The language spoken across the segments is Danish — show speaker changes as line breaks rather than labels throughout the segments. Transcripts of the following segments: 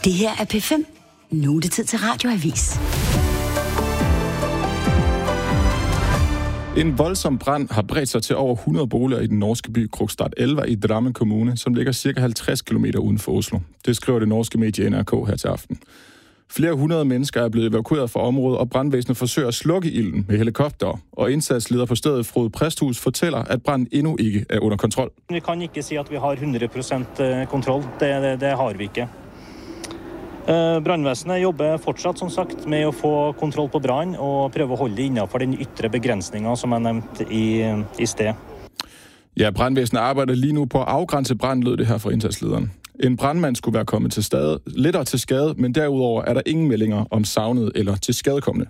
Det her er P5. Nu er det tid til Radioavis.
En voldsom brand har bredt sig til over 100 boliger i den norske by Krokstad Elva i Drammen Kommune, som ligger ca. 50 km uden for Oslo. Det skriver det norske medie NRK her til aften. Flere hundrede mennesker er blevet evakueret fra området, og brandvæsenet forsøger at slukke ilden med helikopter. Og indsatsleder på stedet, Frode Præsthus, fortæller, at branden endnu ikke er under kontrol.
Vi kan ikke sige, at vi har 100% kontrol. Det har vi ikke. Brandvæsenet jobber fortsat, som sagt, med at få kontrol på brand og prøve at holde det inden for den ytre begrænsninger, som er nævnt i sted.
Ja, brandvæsenet arbejder lige nu på at afgrænse brand, lød det her fra indsatslederen. En brandmand skulle være kommet lettere til skade, men derudover er der ingen meldinger om savnet eller til skadekommende.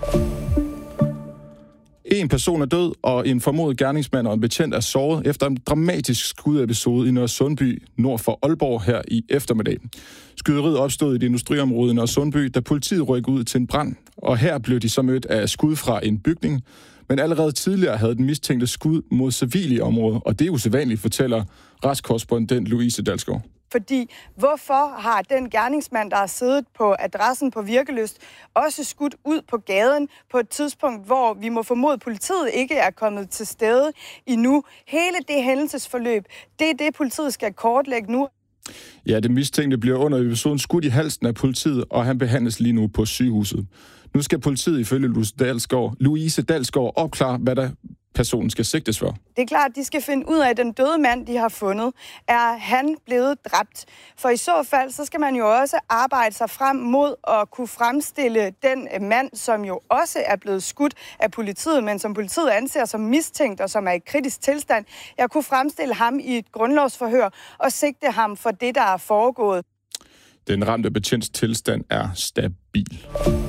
En person er død, og en formodet gerningsmand og en betjent er såret efter en dramatisk skudepisode i Nørresundby, nord for Aalborg her i eftermiddag. Skyderiet opstod i det industriområde i Nørresundby, da politiet rykkede ud til en brand, og her blev de så mødt af skud fra en bygning. Men allerede tidligere havde den mistænkte skud mod civile i området, og det er usædvanligt, fortæller retskorrespondent Louise Dalsgaard.
Fordi hvorfor har den gerningsmand, der har siddet på adressen på Virkelyst, også skudt ud på gaden på et tidspunkt, hvor vi må formode, at politiet ikke er kommet til stede endnu? Hele det hændelsesforløb, det er det, politiet skal kortlægge nu.
Ja, det mistænkte bliver under episoden skudt i halsen af politiet, og han behandles lige nu på sygehuset. Nu skal politiet ifølge Louise Dalsgaard opklare, hvad der personen skal sigtes for.
Det er klart, at de skal finde ud af, at den døde mand, de har fundet, er han blevet dræbt. For i så fald, så skal man jo også arbejde sig frem mod at kunne fremstille den mand, som jo også er blevet skudt af politiet, men som politiet anser som mistænkt og som er i kritisk tilstand. Jeg kunne fremstille ham i et grundlovsforhør og sigte ham for det, der er foregået.
Den ramte betjents tilstand er stabil.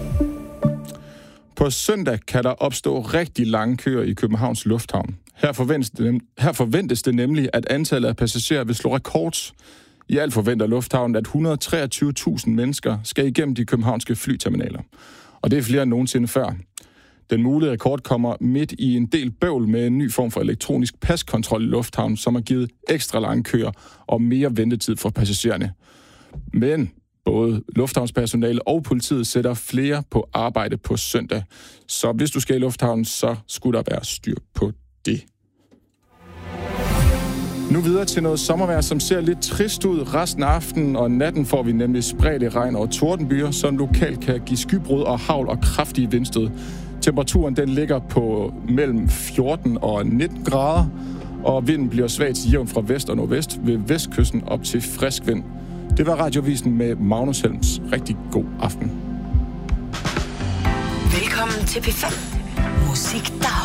På søndag kan der opstå rigtig lange køer i Københavns Lufthavn. Her forventes det nemlig, at antallet af passagerer vil slå rekord. I alt forventer lufthavnen, at 123.000 mennesker skal igennem de københavnske flyterminaler. Og det er flere end nogensinde før. Den mulige rekord kommer midt i en del bøvl med en ny form for elektronisk paskontrol i lufthavnen, som har givet ekstra lange køer og mere ventetid for passagererne. Men både lufthavnspersonale og politiet sætter flere på arbejde på søndag. Så hvis du skal i lufthavnen, så skulle der være styr på det. Nu videre til noget sommervejr, som ser lidt trist ud. Resten af aftenen og natten får vi nemlig spredte regn og tordenbyer, som lokalt kan give skybrud og hagl og kraftige vindstød. Temperaturen den ligger på mellem 14 og 19 grader, og vinden bliver svag til jævn fra vest og nordvest ved vestkysten op til frisk vind. Det var Radiovisen med Magnus Helms. Rigtig god aften.
Velkommen til P5. Musik, der